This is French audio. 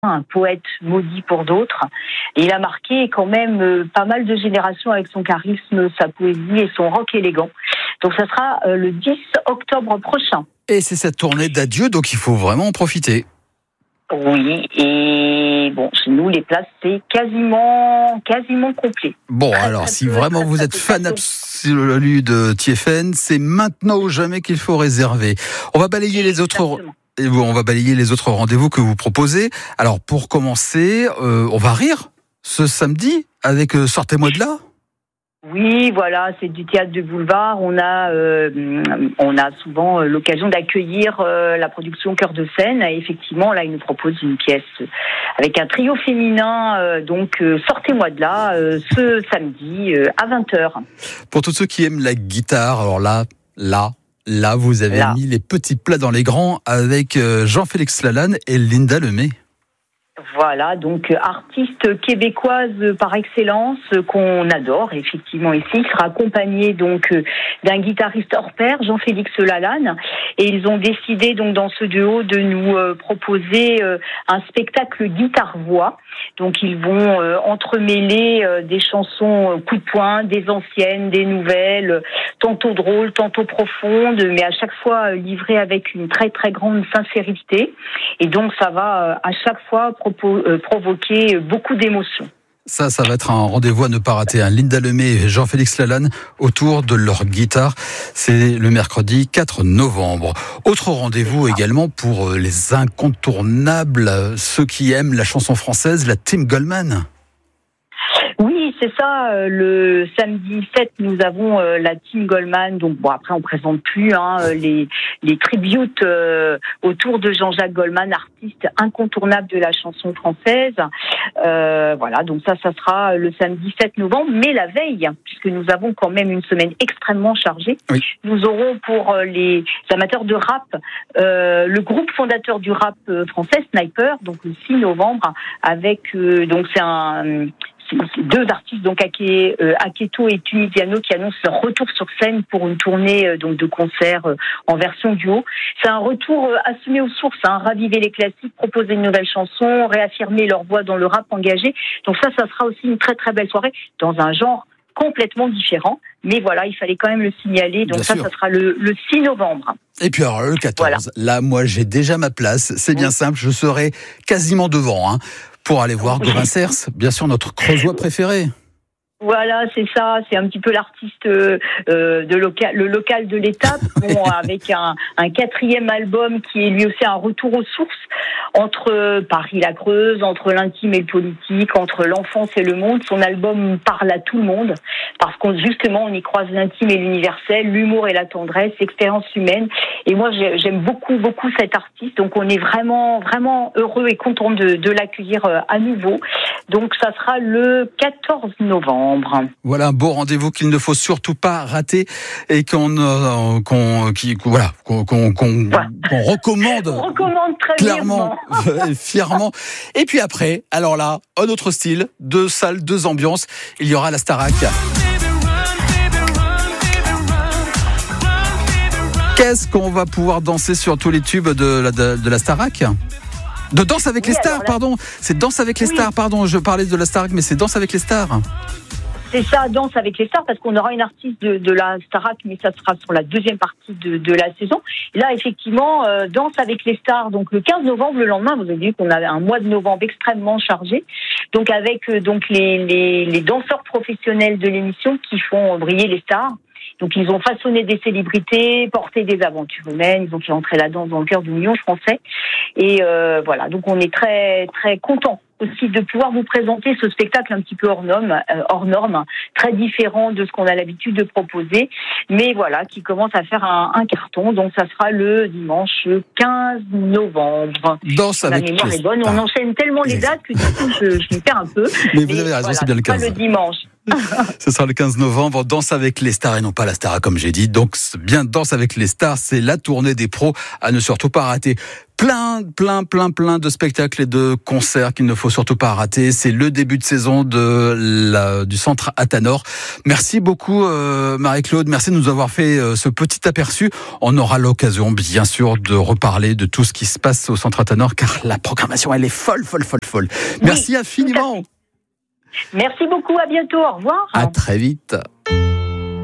un poète maudit pour d'autres. Et il a marqué quand même pas mal de générations avec son charisme, sa poésie et son rock élégant. Donc ça sera le 10 octobre prochain. Et c'est cette tournée d'adieu, donc il faut vraiment en profiter. Oui, et bon, chez nous, les places, c'est quasiment complet. Bon, alors, si vraiment vous êtes fan absolu de TFN, c'est maintenant ou jamais qu'il faut réserver. On va balayer les autres rendez-vous que vous proposez. Alors, pour commencer, on va rire ce samedi avec Sortez-moi de là. Oui, voilà, c'est du théâtre de boulevard. On a souvent l'occasion d'accueillir la production Cœur de Scène. Et effectivement, là, ils nous proposent une pièce avec un trio féminin. Donc, Sortez-moi de là, ce samedi à 20h. Pour tous ceux qui aiment la guitare, alors là, vous avez mis les petits plats dans les grands avec Jean-Félix Lalanne et Linda Lemay. Voilà, donc artiste québécoise par excellence qu'on adore effectivement ici. Il sera accompagné donc d'un guitariste hors pair, Jean-Félix Lalanne, et ils ont décidé donc dans ce duo de nous proposer un spectacle guitare-voix. Donc ils vont entremêler des chansons coup de poing, des anciennes, des nouvelles, tantôt drôles, tantôt profondes, mais à chaque fois livrées avec une très très grande sincérité. Et donc ça va à chaque fois provoquer beaucoup d'émotions. Ça va être un rendez-vous à ne pas rater. Linda Lemay et Jean-Félix Lalanne autour de leur guitare. C'est le mercredi 4 novembre. Autre rendez-vous également pour les incontournables, ceux qui aiment la chanson française, la Team Goldman. Oui, c'est ça. Le samedi 7, nous avons la Team Goldman. Donc bon, après on présente plus les tributes autour de Jean-Jacques Goldman, artiste incontournable de la chanson française. Voilà, donc ça sera le samedi 7 novembre. Mais la veille, puisque nous avons quand même une semaine extrêmement chargée, oui. Nous aurons pour les amateurs de rap le groupe fondateur du rap français, Sniper, donc le 6 novembre, avec donc c'est deux artistes, donc Aketo et Tunisiano, qui annoncent leur retour sur scène pour une tournée donc de concerts en version duo. C'est un retour assumé aux sources, raviver les classiques, proposer une nouvelle chanson, réaffirmer leur voix dans le rap engagé. Donc ça sera aussi une très très belle soirée dans un genre complètement différent. Mais voilà, il fallait quand même le signaler. Donc ça sera le 6 novembre. Et puis alors le 14, voilà. Là moi j'ai déjà ma place. C'est bien simple, je serai quasiment devant. Pour aller voir Gauvin Cers, bien sûr notre creusois préféré. Voilà, c'est ça, c'est un petit peu l'artiste le local de l'étape, avec un 4e album qui est lui aussi un retour aux sources, entre Paris la Creuse, entre l'intime et le politique, entre l'enfance et le monde. Son album parle à tout le monde, parce qu'on justement on y croise l'intime et l'universel, l'humour et la tendresse, l'expérience humaine. Et moi j'aime beaucoup cet artiste, donc on est vraiment vraiment heureux et content de l'accueillir à nouveau. Donc ça sera le 14 novembre. Voilà un beau rendez-vous qu'il ne faut surtout pas rater et qu'on recommande. On recommande très clairement, fièrement. Et puis après, alors là, un autre style, 2 salles, 2 ambiances. Il y aura la Starac. Qu'est-ce qu'on va pouvoir danser sur tous les tubes de la Starac ? De Danse avec les stars, pardon. C'est Danse avec les stars, pardon. Je parlais de la Starac, mais c'est Danse avec les stars. C'est ça, Danse avec les stars, parce qu'on aura une artiste de la Starac, mais ça sera sur la deuxième partie de la saison. Et là, effectivement, Danse avec les stars, donc le 15 novembre, le lendemain, vous avez vu qu'on avait un mois de novembre extrêmement chargé, donc avec les danseurs professionnels de l'émission qui font briller les stars. Donc ils ont façonné des célébrités, porté des aventures humaines, ils ont fait entrer la danse dans le cœur du million français. Et voilà, donc on est très très contents aussi de pouvoir vous présenter ce spectacle un petit peu hors norme, très différent de ce qu'on a l'habitude de proposer, mais voilà, qui commence à faire un carton. Donc ça sera le dimanche 15 novembre. Danse avec la mémoire est bonne, on enchaîne tellement les dates que du coup je m'y perds un peu. Mais vous avez raison, c'est bien le 15. Pas le dimanche. Ce sera le 15 novembre, Danse avec les stars et non pas la Starac comme j'ai dit. Donc bien Danse avec les stars, c'est la tournée des pros à ne surtout pas rater. plein de spectacles et de concerts qu'il ne faut surtout pas rater. C'est le début de saison du centre Athanor. Merci beaucoup Marie-Claude, merci de nous avoir fait ce petit aperçu. On aura l'occasion bien sûr de reparler de tout ce qui se passe au centre Athanor, car la programmation elle est folle. Merci infiniment. Merci beaucoup, à bientôt, au revoir. À très vite.